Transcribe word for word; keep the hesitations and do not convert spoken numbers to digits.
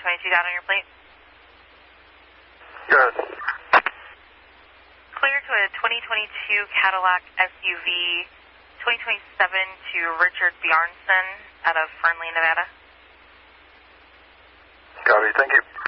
twenty-two down on your plate? Good. Clear to a twenty twenty-two Cadillac S U V, twenty twenty-seven to Richard Bjarnson out of Fernley, Nevada. Copy, thank you.